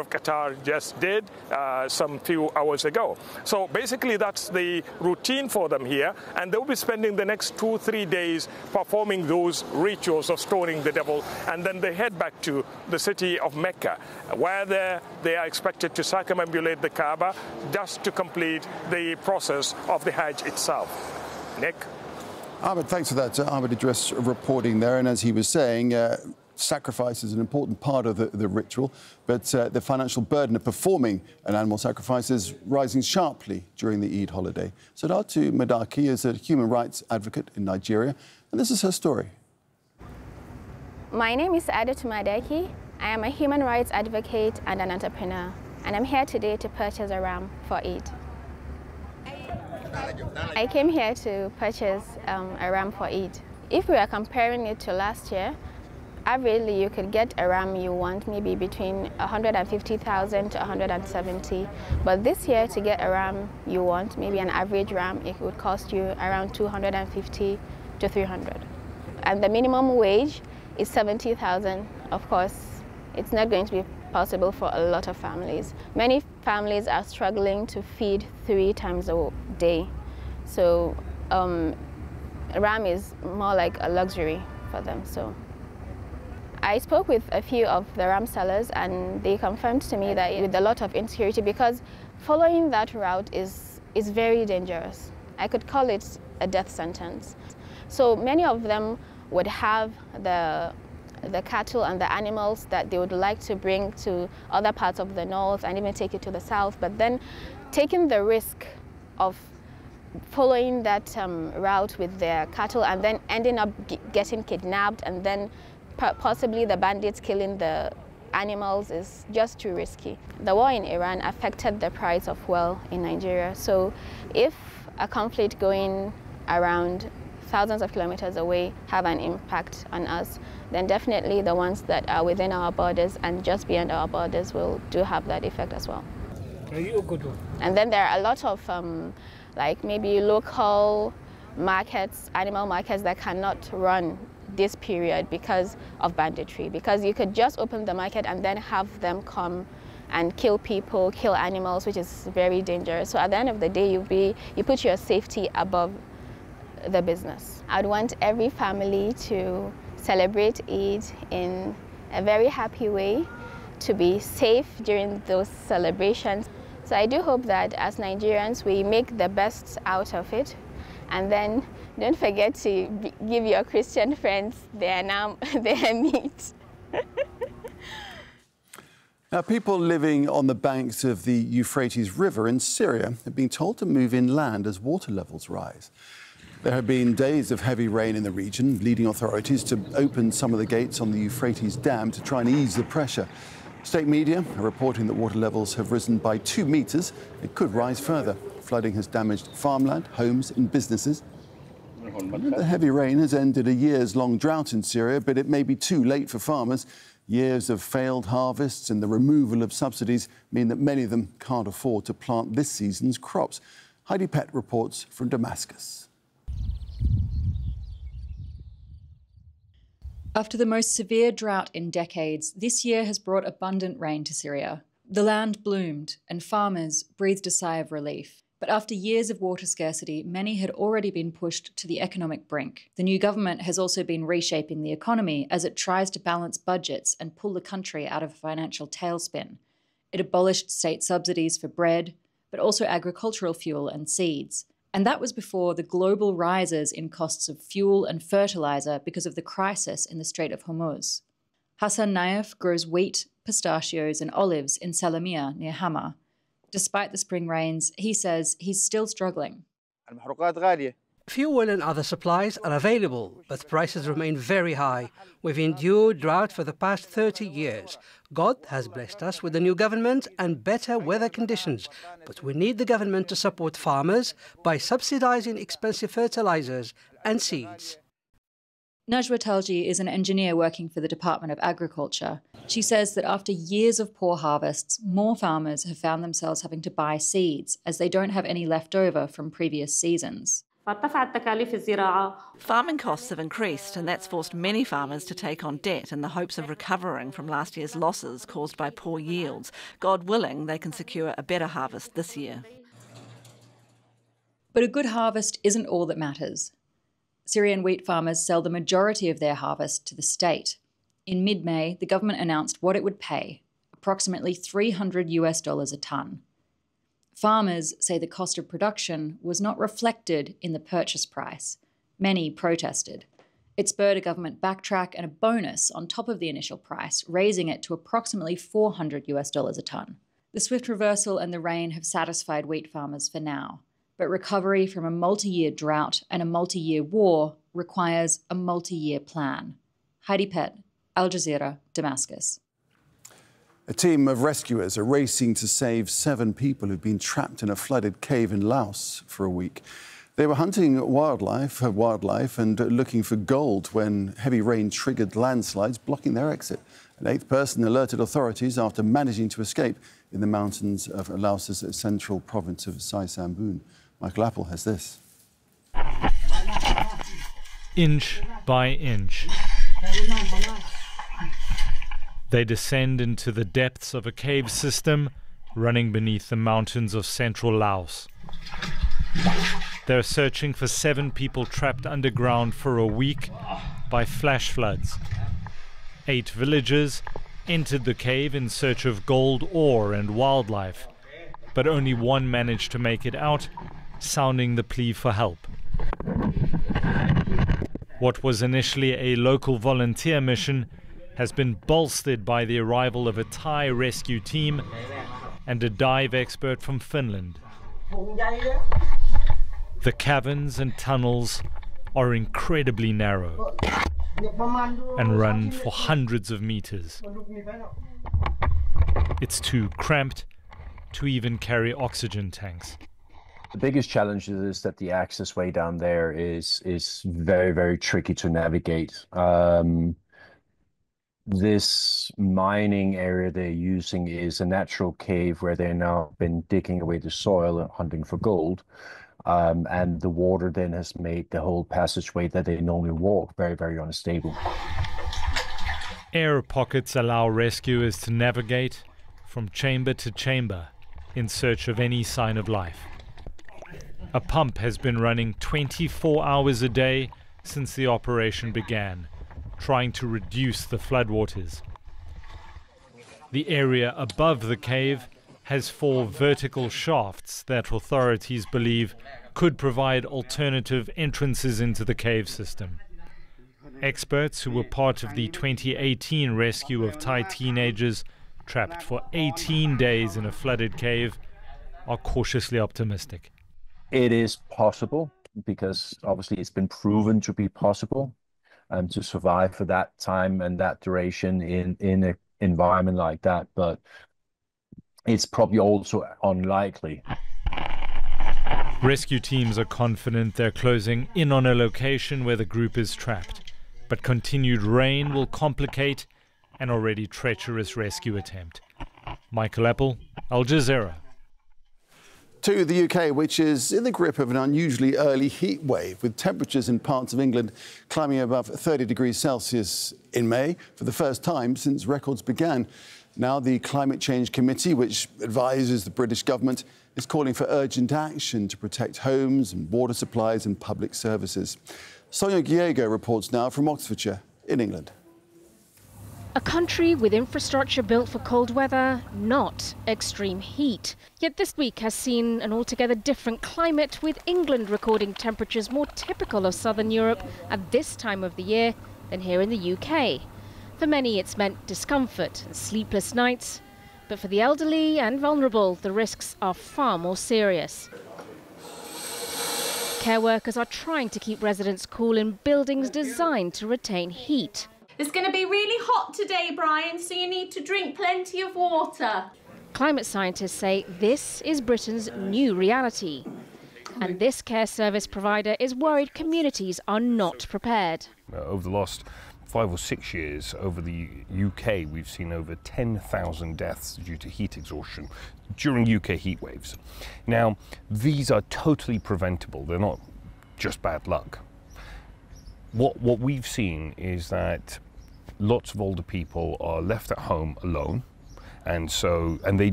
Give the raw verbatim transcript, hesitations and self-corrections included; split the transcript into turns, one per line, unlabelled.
of Qatar just did uh, some few hours ago. So basically that's the routine for them here, and they'll be spending the next two, three days performing those rituals of stoning the devil, and then they head back to the city of Mecca, where they, they are expected to circumambulate the Kaaba just to complete the process of the Hajj itself. Nick?
Ahmed, thanks for that. Uh, Ahmed Idris reporting there, and as he was saying, uh, sacrifice is an important part of the, the ritual, but uh, the financial burden of performing an animal sacrifice is rising sharply during the Eid holiday. Sadatu Madaki is a human rights advocate in Nigeria, and this is her story.
My name is Sadatu Madaki. I am a human rights advocate and an entrepreneur, and I'm here today to purchase a ram for Eid. I came here to purchase um, a ram for Eid. If we are comparing it to last year, averagely, you could get a ram you want maybe between one hundred fifty thousand to one hundred seventy. But this year, to get a ram you want, maybe an average ram, it would cost you around two hundred fifty to three hundred. And the minimum wage is seventy thousand. Of course, it's not going to be possible for a lot of families. Many families are struggling to feed three times a day. So um, a ram is more like a luxury for them. So. I spoke with a few of the ram sellers, and they confirmed to me that with a lot of insecurity, because following that route is, is very dangerous. I could call it a death sentence. So many of them would have the, the cattle and the animals that they would like to bring to other parts of the north and even take it to the south, but then taking the risk of following that um, route with their cattle and then ending up getting kidnapped, and then possibly the bandits killing the animals is just too risky. The war in Iran affected the price of oil in Nigeria. So if a conflict going around thousands of kilometers away have an impact on us, then definitely the ones that are within our borders and just beyond our borders will do have that effect as well. And then there are a lot of um, like maybe local markets, animal markets that cannot run this period because of banditry, because you could just open the market and then have them come and kill people, kill animals, which is very dangerous. So at the end of the day, you be you put your safety above the business. I'd want every family to celebrate Eid in a very happy way, to be safe during those celebrations. So I do hope that as Nigerians, we make the best out of it. And then don't forget to give your Christian friends their, nam their meat.
Now, people living on the banks of the Euphrates River in Syria have been told to move inland as water levels rise. There have been days of heavy rain in the region, leading authorities to open some of the gates on the Euphrates Dam to try and ease the pressure. State media are reporting that water levels have risen by two metres. It could rise further. Flooding has damaged farmland, homes and businesses. The heavy rain has ended a years-long drought in Syria, but it may be too late for farmers. Years of failed harvests and the removal of subsidies mean that many of them can't afford to plant this season's crops. Heidi Pett reports from Damascus.
After the most severe drought in decades, this year has brought abundant rain to Syria. The land bloomed and farmers breathed a sigh of relief. But after years of water scarcity, many had already been pushed to the economic brink. The new government has also been reshaping the economy as it tries to balance budgets and pull the country out of a financial tailspin. It abolished state subsidies for bread, but also agricultural fuel and seeds. And that was before the global rises in costs of fuel and fertilizer because of the crisis in the Strait of Hormuz. Hassan Naif grows wheat, pistachios and olives in Salamia near Hama. Despite the spring rains, he says he's still struggling.
Fuel and other supplies are available, but prices remain very high. We've endured drought for the past thirty years. God has blessed us with a new government and better weather conditions, but we need the government to support farmers by subsidizing expensive fertilizers and seeds.
Najwa Talji is an engineer working for the Department of Agriculture. She says that after years of poor harvests, more farmers have found themselves having to buy seeds as they don't have any left over from previous seasons.
Farming costs have increased, and that's forced many farmers to take on debt in the hopes of recovering from last year's losses caused by poor yields. God willing, they can secure a better harvest this year.
But a good harvest isn't all that matters. Syrian wheat farmers sell the majority of their harvest to the state. In mid-May, the government announced what it would pay, approximately three hundred US dollars a tonne. Farmers say the cost of production was not reflected in the purchase price. Many protested. It spurred a government backtrack and a bonus on top of the initial price, raising it to approximately four hundred US dollars a tonne. The swift reversal and the rain have satisfied wheat farmers for now, but recovery from a multi-year drought and a multi-year war requires a multi-year plan. Heidi Pett, Al Jazeera, Damascus.
A team of rescuers are racing to save seven people who've been trapped in a flooded cave in Laos for a week. They were hunting wildlife, wildlife and looking for gold when heavy rain triggered landslides, blocking their exit. An eighth person alerted authorities after managing to escape in the mountains of Laos's central province of Sai Sambun. Michael Apple has this.
Inch by inch, they descend into the depths of a cave system running beneath the mountains of central Laos. They're searching for seven people trapped underground for a week by flash floods. Eight villagers entered the cave in search of gold ore and wildlife, but only one managed to make it out, sounding the plea for help. What was initially a local volunteer mission has been bolstered by the arrival of a Thai rescue team and a dive expert from Finland. The caverns and tunnels are incredibly narrow and run for hundreds of meters. It's too cramped to even carry oxygen tanks.
The biggest challenge is that the access way down there is is very, very tricky to navigate. Um, this mining area they're using is a natural cave where they've now been digging away the soil and hunting for gold. Um, and the water then has made the whole passageway that they normally walk very, very unstable.
Air pockets allow rescuers to navigate from chamber to chamber in search of any sign of life. A pump has been running twenty-four hours a day since the operation began, trying to reduce the floodwaters. The area above the cave has four vertical shafts that authorities believe could provide alternative entrances into the cave system. Experts who were part of the twenty eighteen rescue of Thai teenagers trapped for eighteen days in a flooded cave are cautiously optimistic.
It is possible because obviously it's been proven to be possible um, to survive for that time and that duration in, in an environment like that, but it's probably also unlikely.
Rescue teams are confident they're closing in on a location where the group is trapped, but continued rain will complicate an already treacherous rescue attempt. Michael Apple, Al Jazeera.
To the U K, which is in the grip of an unusually early heat wave, with temperatures in parts of England climbing above thirty degrees Celsius in May for the first time since records began. Now the Climate Change Committee, which advises the British government, is calling for urgent action to protect homes and water supplies and public services. Sonia Giego reports now from Oxfordshire in England.
A country with infrastructure built for cold weather, not extreme heat. Yet this week has seen an altogether different climate, with England recording temperatures more typical of southern Europe at this time of the year than here in the U K. For many, it's meant discomfort and sleepless nights. But for the elderly and vulnerable, the risks are far more serious. Care workers are trying to keep residents cool in buildings designed to retain heat.
It's going to be really hot today, Brian, so you need to drink plenty of water.
Climate scientists say this is Britain's new reality. And this care service provider is worried communities are not prepared.
Uh, over the last five or six years, over the U K, we've seen over ten thousand deaths due to heat exhaustion during U K heat waves. Now, these are totally preventable. They're not just bad luck. What, what we've seen is that lots of older people are left at home alone, and so and they